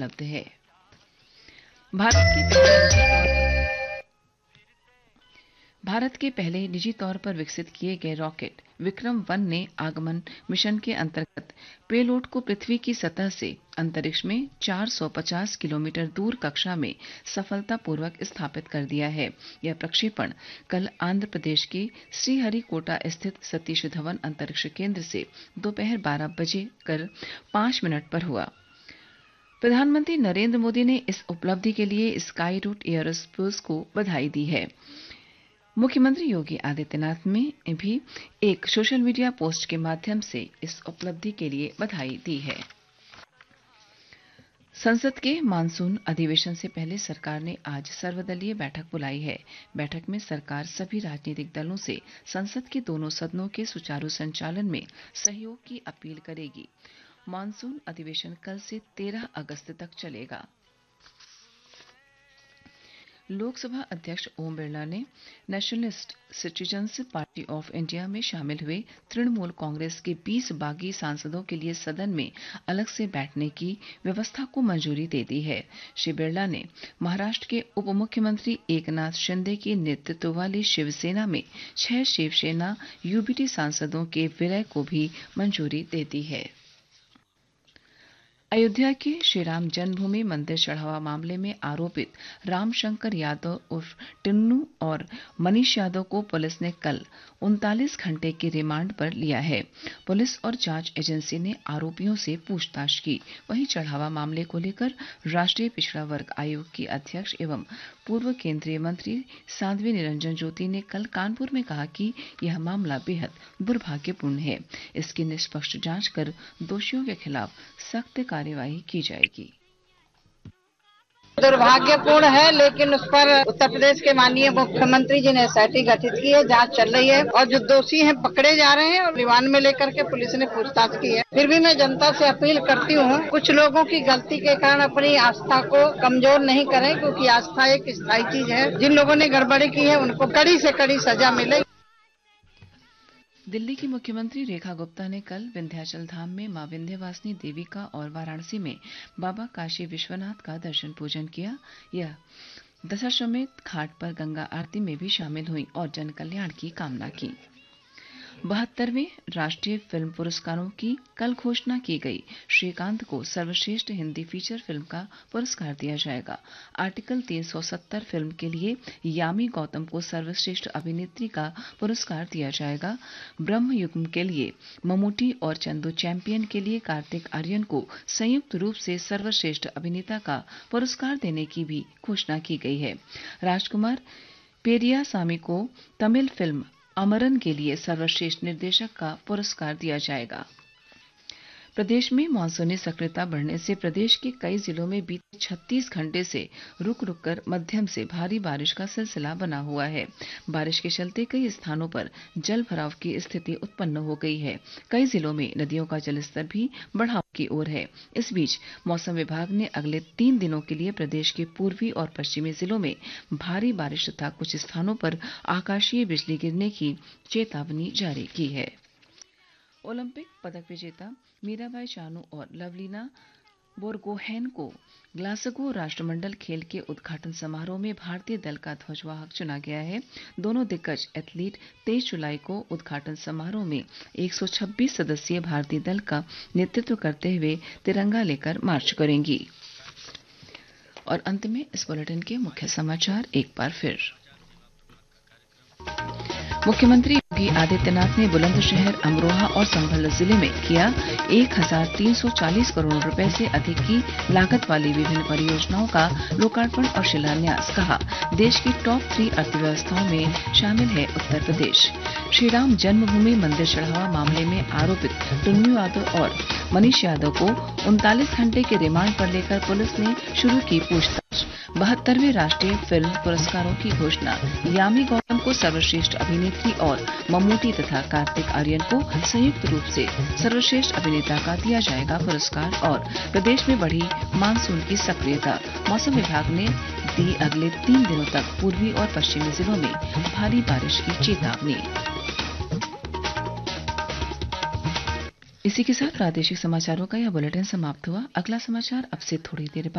उपलब्ध है। भारत के पहले निजी तौर पर विकसित किए गए रॉकेट विक्रम-1 ने आगमन मिशन के अंतर्गत पेलोड को पृथ्वी की सतह से अंतरिक्ष में 450 किलोमीटर दूर कक्षा में सफलतापूर्वक स्थापित कर दिया है। यह प्रक्षेपण कल आंध्र प्रदेश के श्रीहरिकोटा स्थित सतीश धवन अंतरिक्ष केंद्र से दोपहर 12:05 पर हुआ। प्रधानमंत्री नरेंद्र मोदी ने इस उपलब्धि के लिए स्काई रूट एयरोस्पेस को बधाई दी है। मुख्यमंत्री योगी आदित्यनाथ ने भी एक सोशल मीडिया पोस्ट के माध्यम से इस उपलब्धि के लिए बधाई दी है। संसद के मानसून अधिवेशन से पहले सरकार ने आज सर्वदलीय बैठक बुलाई है। बैठक में सरकार सभी राजनीतिक दलों से संसद के दोनों सदनों के सुचारू संचालन में सहयोग की अपील करेगी। मानसून अधिवेशन कल से 13 अगस्त तक चलेगा। लोकसभा अध्यक्ष ओम बिरला ने nationalist citizens party of India में शामिल हुए तृणमूल कांग्रेस के 20 बागी सांसदों के लिए सदन में अलग से बैठने की व्यवस्था को मंजूरी दे दी है। श्री बिरला ने महाराष्ट्र के उप मुख्यमंत्री एकनाथ शिंदे के नेतृत्व वाली शिवसेना में 6 शिवसेना यूबीटी सांसदों के विलय को भी मंजूरी दे दी है। अयोध्या के श्रीराम जन्मभूमि मंदिर चढ़ावा मामले में आरोपित रामशंकर यादव उर्फ टिन्नू और मनीष यादव को पुलिस ने कल 39 घंटे के रिमांड पर लिया है। पुलिस और जांच एजेंसी ने आरोपियों से पूछताछ की। वहीं चढ़ावा मामले को लेकर राष्ट्रीय पिछड़ा वर्ग आयोग की अध्यक्ष एवं पूर्व केंद्रीय मंत्री साध्वी निरंजन ज्योति ने कल कानपुर में कहा कि यह मामला बेहद दुर्भाग्यपूर्ण है। इसकी निष्पक्ष जांच कर दोषियों के खिलाफ सख्त कार्यवाही की जाएगी। दुर्भाग्यपूर्ण है, लेकिन उस पर उत्तर प्रदेश के माननीय मुख्यमंत्री जी ने एसआईटी गठित की है, जांच चल रही है और जो दोषी हैं पकड़े जा रहे हैं और रिमांड में लेकर के पुलिस ने पूछताछ की है। फिर भी मैं जनता से अपील करती हूँ, कुछ लोगों की गलती के कारण अपनी आस्था को कमजोर नहीं करें, क्योंकि आस्था एक स्थायी चीज है। जिन लोगों ने गड़बड़ी की है उनको कड़ी से कड़ी सजा मिले। दिल्ली की मुख्यमंत्री रेखा गुप्ता ने कल विंध्याचल धाम में मां विंध्यवासिनी देवी का और वाराणसी में बाबा काशी विश्वनाथ का दर्शन पूजन किया। यह दशाश्वमेध घाट पर गंगा आरती में भी शामिल हुई और जन कल्याण की कामना की। 72वें राष्ट्रीय फिल्म पुरस्कारों की कल घोषणा की गई। श्रीकांत को सर्वश्रेष्ठ हिंदी फीचर फिल्म का पुरस्कार दिया जाएगा। आर्टिकल 370 फिल्म के लिए यामी गौतम को सर्वश्रेष्ठ अभिनेत्री का पुरस्कार दिया जाएगा। ब्रह्मयुगम के लिए ममूटी और चंदू चैंपियन के लिए कार्तिक आर्यन को संयुक्त रूप से सर्वश्रेष्ठ अभिनेता का पुरस्कार देने की भी घोषणा की गई है। राजकुमार पेरियासामी को तमिल फिल्म अमरन के लिए सर्वश्रेष्ठ निर्देशक का पुरस्कार दिया जाएगा। प्रदेश में मानसूनी सक्रियता बढ़ने से प्रदेश के कई जिलों में बीते 36 घंटे से रुक रुक कर मध्यम से भारी बारिश का सिलसिला बना हुआ है। बारिश के चलते कई स्थानों पर जल भराव की स्थिति उत्पन्न हो गई है। कई जिलों में नदियों का जलस्तर भी बढ़ाव की ओर है। इस बीच मौसम विभाग ने अगले 3 दिनों के लिए प्रदेश के पूर्वी और पश्चिमी जिलों में भारी बारिश तथा कुछ स्थानों पर आकाशीय बिजली गिरने की चेतावनी जारी की है। ओलंपिक पदक विजेता मीराबाई चानू और लवलीना बोरगोहेन को ग्लासगो राष्ट्रमंडल खेल के उद्घाटन समारोह में भारतीय दल का ध्वजवाहक चुना गया है। दोनों दिग्गज एथलीट 23 जुलाई को उद्घाटन समारोह में 126 सदस्यीय भारतीय दल का नेतृत्व करते हुए तिरंगा लेकर मार्च करेंगी। और अंत में इस बुलेटिन के मुख्य समाचार एक बार फिर। मुख्यमंत्री योगी आदित्यनाथ ने बुलंदशहर, अमरोहा और संभल जिले में किया 1340 करोड़ रुपए से अधिक की लागत वाली विभिन्न परियोजनाओं का लोकार्पण और शिलान्यास। कहा, देश की टॉप 3 अर्थव्यवस्थाओं में शामिल है उत्तर प्रदेश। श्रीराम जन्मभूमि मंदिर चढ़ावा मामले में आरोपित टिन्नू यादव और मनीष यादव को 39 घंटे के रिमांड पर लेकर पुलिस ने शुरू की पूछताछ। 72वें राष्ट्रीय फिल्म पुरस्कारों की घोषणा। यामी गौतम को सर्वश्रेष्ठ अभिनेत्री और ममूटी तथा कार्तिक आर्यन को संयुक्त रूप से सर्वश्रेष्ठ अभिनेता का दिया जाएगा पुरस्कार। और प्रदेश में बढ़ी मानसून की सक्रियता। मौसम विभाग ने दी अगले 3 दिनों तक पूर्वी और पश्चिमी जिलों में भारी बारिश की चेतावनी। इसी के साथ प्रादेशिक समाचारों का यह बुलेटिन समाप्त हुआ। अगला समाचार अब से थोड़ी देर बाद।